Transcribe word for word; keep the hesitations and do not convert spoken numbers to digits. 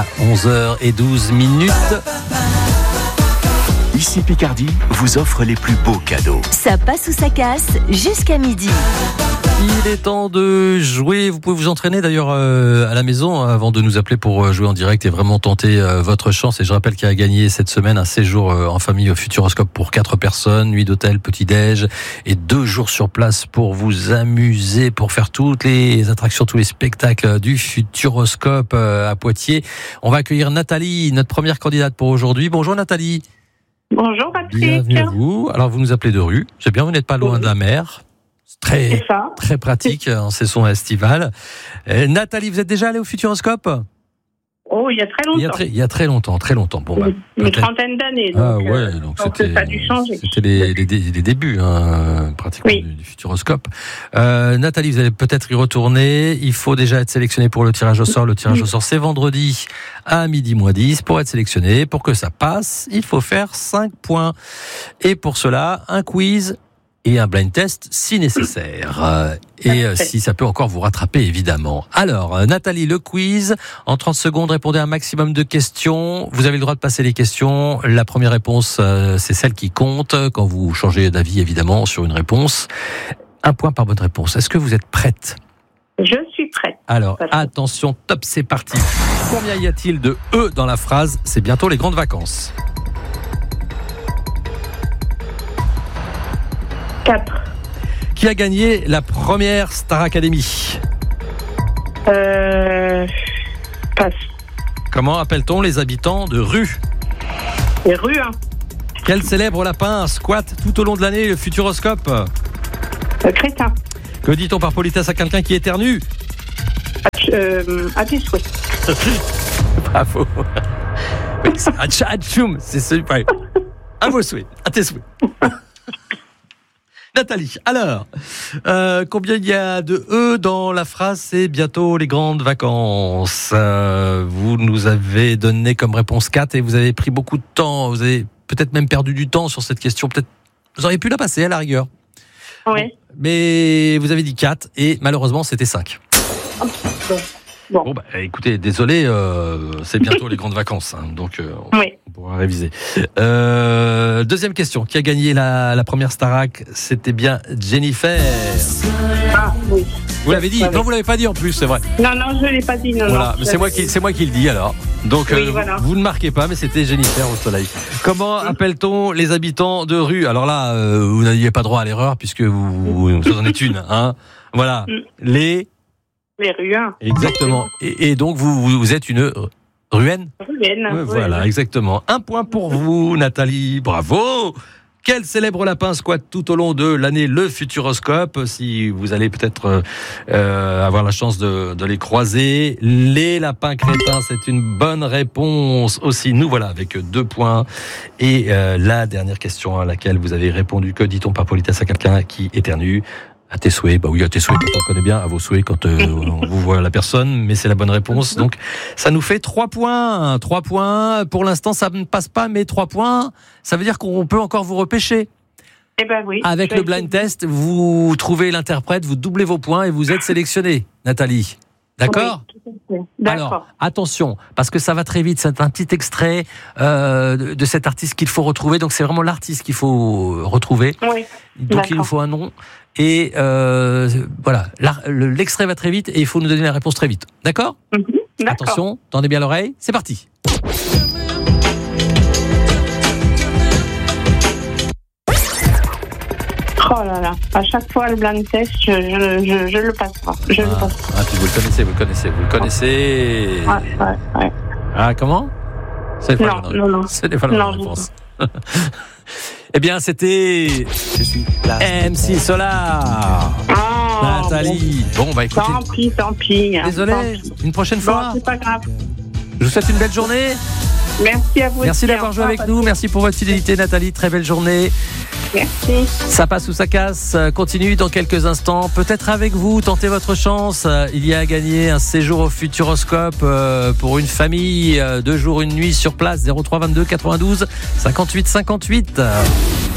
à onze heures douze minutes. Ici Picardie vous offre les plus beaux cadeaux. Ça passe ou ça casse jusqu'à midi. Il est temps de jouer. Vous pouvez vous entraîner d'ailleurs euh, à la maison avant de nous appeler pour jouer en direct et vraiment tenter euh, votre chance. Et je rappelle qu'il a gagné cette semaine un séjour euh, en famille au Futuroscope pour quatre personnes, nuit d'hôtel, petit-déj et deux jours sur place pour vous amuser, pour faire toutes les attractions, tous les spectacles du Futuroscope euh, à Poitiers. On va accueillir Nathalie, notre première candidate pour aujourd'hui. Bonjour Nathalie. Bonjour Patrick. Bienvenue à vous. Alors vous nous appelez de Rue. C'est bien, vous n'êtes pas loin oui. de la mer. C'est très, C'est ça. très pratique en saison estivale. Euh, Nathalie, vous êtes déjà allée au Futuroscope ? Oh, il y a très longtemps. Il y a très, il y a très longtemps, très longtemps. Bon, bah, Une trentaine d'années. Donc, ah ouais, euh, donc donc c'était, ça a dû changer. c'était les, les, les débuts, hein, pratiquement Oui. du, du Futuroscope. Euh, Nathalie, vous allez peut-être y retourner. Il faut déjà être sélectionné pour le tirage au sort. Le tirage au sort, c'est vendredi à midi moins dix. Pour être sélectionné, pour que ça passe, il faut faire cinq points. Et pour cela, un quiz et un blind test si nécessaire. Euh, et euh, si ça peut encore vous rattraper, évidemment. Alors, euh, Nathalie, le quiz. En trente secondes, répondez à un maximum de questions. Vous avez le droit de passer les questions. La première réponse, euh, c'est celle qui compte. Quand vous changez d'avis, évidemment, sur une réponse. Un point par bonne réponse. Est-ce que vous êtes prête ? Je suis prête. Alors, Parfait. attention, top, c'est parti. Combien y a-t-il de E dans la phrase ? C'est bientôt les grandes vacances. quatre. Qui a gagné la première Star Academy ? Euh... Passe. Comment appelle-t-on les habitants de Rue ? Les rues, hein. Quel célèbre lapin squatte tout au long de l'année le Futuroscope ? Euh, Crétin. Que dit-on par politesse à quelqu'un qui éternue ? Ach- euh, à tes souhaits. Bravo. Oui, c'est atcha- atchoum, c'est super. À vos souhaits, à tes souhaits. Nathalie, alors, euh, combien il y a de E dans la phrase ? C'est bientôt les grandes vacances. Euh, vous nous avez donné comme réponse quatre et vous avez pris beaucoup de temps. Vous avez peut-être même perdu du temps sur cette question. Peut-être vous auriez pu la passer à la rigueur. Oui. Mais vous avez dit quatre et malheureusement c'était cinq. Bon. Bon. Bon bah écoutez, désolé, euh, c'est bientôt les grandes vacances, hein, donc euh, on, Oui. on pourra réviser. Euh, deuxième question, qui a gagné la, la première Starac ? C'était bien Jennifer. Ah, oui. Vous l'avez dit ? Ouais, Non, oui. vous l'avez pas dit en plus, c'est vrai. Non, non, je ne l'ai pas dit. Non, Voilà, non, mais c'est moi qui, c'est moi qui le dis alors. Donc Oui, euh, voilà. vous, vous ne marquez pas, mais c'était Jennifer au soleil. Comment appelle-t-on les habitants de Rue ? Alors là, euh, vous n'aviez pas droit à l'erreur puisque vous, vous en êtes une, hein. Voilà, les. Les rues, hein. Exactement. Et, et donc, vous, vous êtes une ruenne ? Ruelles. Ouais, Voilà, oui. exactement. Un point pour vous, Nathalie. Bravo ! Quel célèbre lapin squatte tout au long de l'année le Futuroscope ? Si vous allez peut-être euh, avoir la chance de, de les croiser. Les lapins crétins, c'est une bonne réponse aussi. Nous voilà avec deux points. Et euh, la dernière question à laquelle vous avez répondu, que dit-on par politesse à quelqu'un qui éternue ? À tes souhaits, bah oui, à tes souhaits quand on connaît bien, à vos souhaits quand euh, on vous voit la personne, mais c'est la bonne réponse. Donc, ça nous fait trois points. Trois points. Pour l'instant, ça ne passe pas, mais trois points, ça veut dire qu'on peut encore vous repêcher. Eh ben oui. Avec Je le vais blind essayer. test, vous trouvez l'interprète, vous doublez vos points et vous êtes sélectionné, Nathalie. D'accord ? Oui, tout à fait. Alors, D'accord. attention, parce que ça va très vite. C'est un petit extrait euh, de, de cet artiste qu'il faut retrouver. Donc, c'est vraiment l'artiste qu'il faut retrouver. Oui. Donc, D'accord. il nous faut un nom. Et euh, voilà, la- le- l'extrait va très vite et il faut nous donner la réponse très vite. D'accord ? Mhm. D'accord. Attention, tendez bien l'oreille. C'est parti. Oh là là. À chaque fois, le blind test, je, je, je, je le passe pas. Je le Ah, passe pas. ah, puis vous le connaissez, vous le connaissez, vous le connaissez. Ouais, ouais, ouais. Ah, comment ? C'est pas Non, la bonne non, non. réponse. Ce n'est pas la Non, bonne je- réponse. Eh bien, c'était M C Solar. Ah, Nathalie. Bon, bah bon. écoutez, Tant pis, tant pis. désolé, Tant pis. une prochaine Bon, fois. c'est pas grave. Je vous souhaite une belle journée. Merci à vous. Merci aussi. d'avoir Au joué revoir, avec nous. Merci pour votre fidélité, Nathalie. Très belle journée. Merci. Ça passe ou ça casse continue dans quelques instants. Peut-être avec vous, tentez votre chance. Il y a à gagner un séjour au Futuroscope euh, pour une famille, euh, deux jours, une nuit sur place. zéro trois vingt-deux quatre-vingt-douze cinquante-huit cinquante-huit.